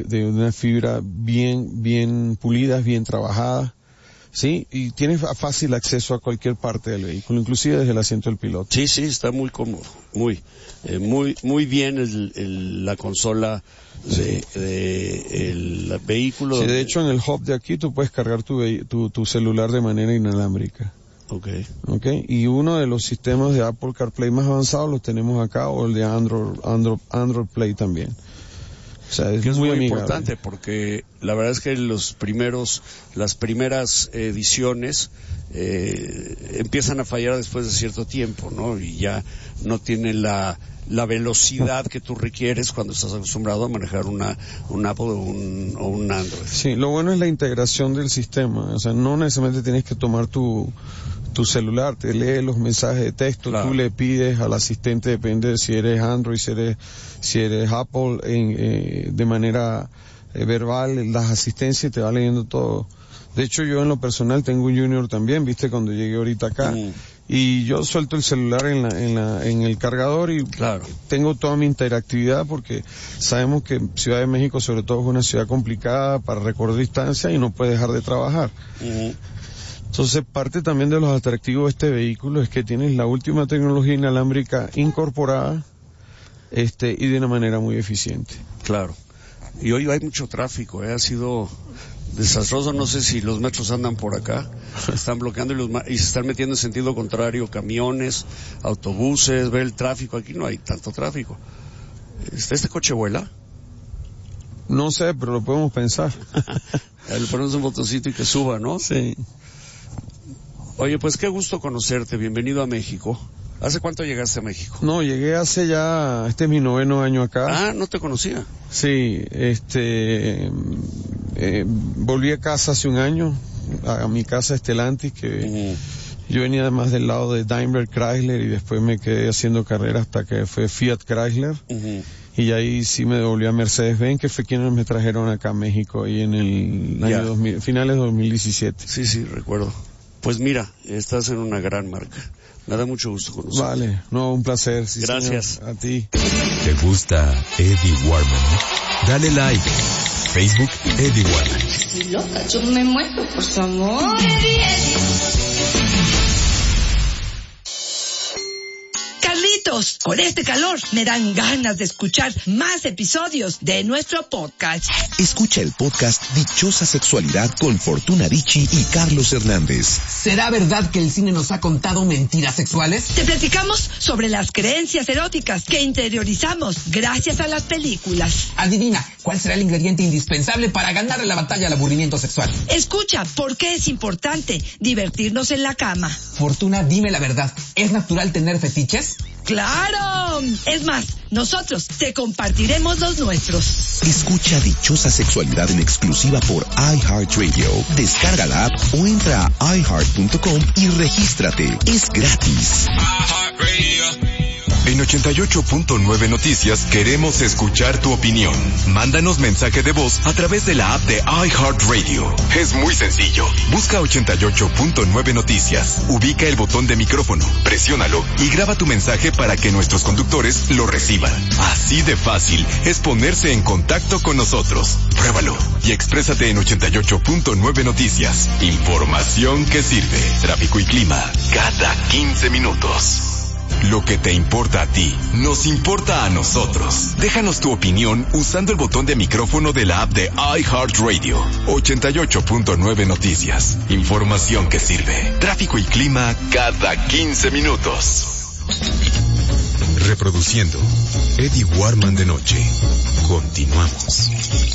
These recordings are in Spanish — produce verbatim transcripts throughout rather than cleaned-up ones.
de una fibra bien, bien pulidas, bien trabajadas. Sí, y tienes fácil acceso a cualquier parte del vehículo, inclusive desde el asiento del piloto. Sí, sí, está muy cómodo, muy, eh, muy, muy bien el, el, la consola de, sí. de el vehículo. Sí, de hecho en el hub de aquí tú puedes cargar tu, tu, tu celular de manera inalámbrica. Okay. Okay. Y uno de los sistemas de Apple CarPlay más avanzados los tenemos acá, o el de Android, Android, Android Play también. O sea, es, que es muy, muy amigable. importante porque la verdad es que los primeros, las primeras ediciones eh, empiezan a fallar después de cierto tiempo, ¿no? Y ya no tienen la la velocidad que tú requieres cuando estás acostumbrado a manejar una un Apple o un, o un Android. Sí, lo bueno es la integración del sistema. O sea, no necesariamente tienes que tomar tu tu celular, te lee los mensajes de texto, claro. Tú le pides al asistente, depende de si eres Android, si eres si eres Apple, en, eh, de manera eh, verbal, las asistencias te va leyendo todo. De hecho, yo en lo personal tengo un Junior también, viste, cuando llegué ahorita acá, mm. y yo suelto el celular en la, en la, en el cargador y claro. Tengo toda mi interactividad porque sabemos que Ciudad de México sobre todo es una ciudad complicada para recorrer distancia y no puede dejar de trabajar. Mm. Entonces, parte también de los atractivos de este vehículo es que tienes la última tecnología inalámbrica incorporada, este, y de una manera muy eficiente. Claro. Y hoy hay mucho tráfico, ¿eh? Ha sido desastroso, no sé si los metros andan por acá, están bloqueando y, los ma- y se están metiendo en sentido contrario, camiones, autobuses, ve el tráfico, aquí no hay tanto tráfico. ¿Está este coche vuela? No sé, pero lo podemos pensar. Le ponemos un botoncito y que suba, ¿no? Sí. Oye, pues qué gusto conocerte, bienvenido a México. ¿Hace cuánto llegaste a México? No, llegué hace ya, este es mi noveno año acá. Ah, no te conocía. Sí, este, eh, volví a casa hace un año, a, a mi casa Stellantis, que uh-huh. yo venía más del lado de Daimler Chrysler y después me quedé haciendo carrera hasta que fue Fiat Chrysler. Uh-huh. Y ahí sí me devolví a Mercedes-Benz, que fue quienes me trajeron acá a México, ahí en el año dos mil, finales de dos mil diecisiete. Sí, sí, recuerdo. Pues mira, estás en una gran marca. Me da mucho gusto conocerte. Vale, no, un placer. Sí, gracias. Señor, a ti. ¿Te gusta Eddie Warman? Dale like. Facebook, Eddie Warman. Estoy loca, yo me muero por su amor. Eddie, Eddie. Carlitos, con este calor me dan ganas de escuchar más episodios de nuestro podcast. Escucha el podcast Dichosa Sexualidad con Fortuna Dicci y Carlos Hernández. ¿Será verdad que el cine nos ha contado mentiras sexuales? Te platicamos sobre las creencias eróticas que interiorizamos gracias a las películas. Adivina, ¿cuál será el ingrediente indispensable para ganar la batalla al aburrimiento sexual? Escucha por qué es importante divertirnos en la cama. Fortuna, dime la verdad, ¿es natural tener fetiches? ¡Claro! Es más, nosotros te compartiremos los nuestros. Escucha Dichosa Sexualidad en exclusiva por iHeartRadio. Descarga la app o entra a i heart punto com y regístrate. Es gratis. En ochenta y ocho punto nueve Noticias queremos escuchar tu opinión. Mándanos mensaje de voz a través de la app de iHeartRadio. Es muy sencillo. Busca ochenta y ocho punto nueve Noticias. Ubica el botón de micrófono, presiónalo y graba tu mensaje para que nuestros conductores lo reciban. Así de fácil es ponerse en contacto con nosotros. Pruébalo y exprésate en ochenta y ocho punto nueve Noticias. Información que sirve. Tráfico y clima cada quince minutos. Lo que te importa a ti, nos importa a nosotros. Déjanos tu opinión usando el botón de micrófono de la app de iHeartRadio. ochenta y ocho punto nueve Noticias. Información que sirve. Tráfico y clima cada quince minutos. Reproduciendo Eddie Warman de noche. Continuamos.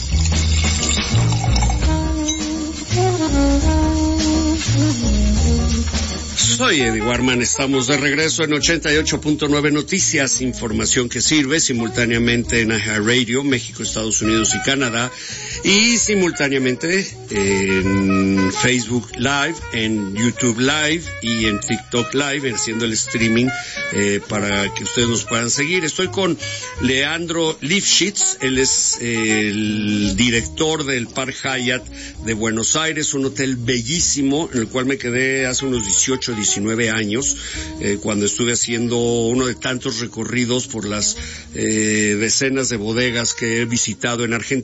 Soy Eddie Warman, estamos de regreso en ochenta y ocho punto nueve Noticias, información que sirve simultáneamente en iHeartRadio, México, Estados Unidos y Canadá, y simultáneamente en Facebook Live, en YouTube Live y en TikTok Live, haciendo el streaming eh, para que ustedes nos puedan seguir. Estoy con Leandro Lifshitz, él es eh, el director del Park Hyatt de Buenos Aires, un hotel bellísimo en el cual me quedé hace unos dieciocho, diecinueve años, eh, cuando estuve haciendo uno de tantos recorridos por las eh, decenas de bodegas que he visitado en Argentina.